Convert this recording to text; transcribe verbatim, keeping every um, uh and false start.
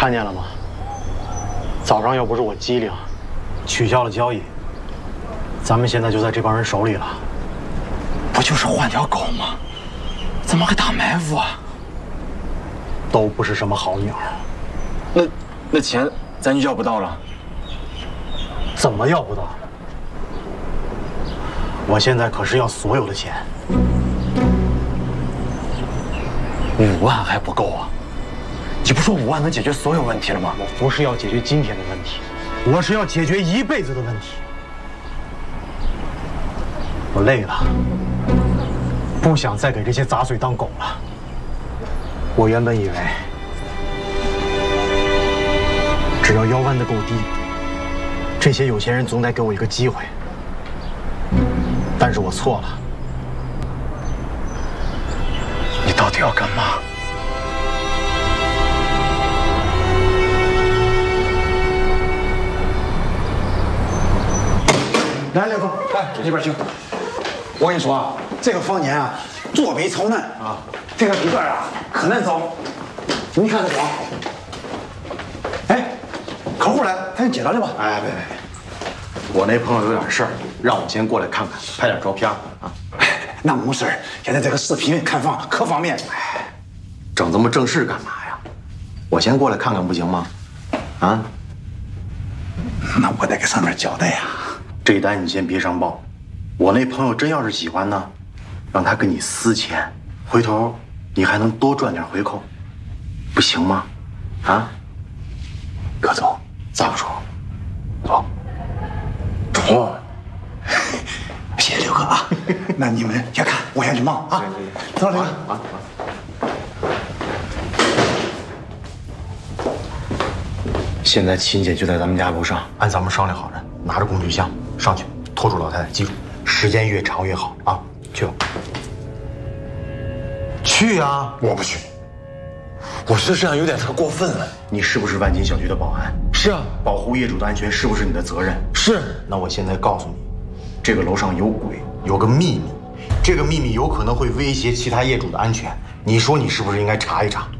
看见了吗？早上要不是我机灵，取消了交易，咱们现在就在这帮人手里了。 不就是换条狗吗？怎么还打埋伏啊？ 都不是什么好鸟。 那那钱咱就要不到了。 怎么要不到？我现在可是要所有的钱。 五万还不够啊！你不说五万能解决所有问题了吗？ 我不是要解决今天的问题，我是要解决一辈子的问题。我累了，不想再给这些杂碎当狗了。我原本以为，只要腰弯得够低，这些有钱人总得给我一个机会。但是我错了。 你到底要干嘛？ 来，刘总，来这边请。我跟你说啊，这个房间啊，坐北朝南啊，这个里边啊可难找。你看这床。哎，客户来，赶紧接到去吧。 哎，别别别，我那朋友有点事儿，让我先过来看看，拍点照片啊。 那没事儿，现在这个视频看房可方便。 哎，整这么正式干嘛呀？我先过来看看不行吗？啊？ 那我得给上面交代呀。 这单你先别上报，我那朋友真要是喜欢呢，让他跟你私钱，回头你还能多赚点回扣，不行吗？啊？ 可走， 咋不说？ 走，走。谢谢刘哥啊，那你们先看，我先去忙啊。走，刘哥。啊。 现在秦姐就在咱们家楼上，按咱们商量好的，拿着工具箱上去拖住老太太，记住，时间越长越好啊！去吧。去啊！ 我不去，我觉得这样有点太过分了。 你是不是万金小区的保安？ 是啊， 保护业主的安全是不是你的责任？ 是。 那我现在告诉你，这个楼上有鬼，有个秘密，这个秘密有可能会威胁其他业主的安全。你说你是不是应该查一查？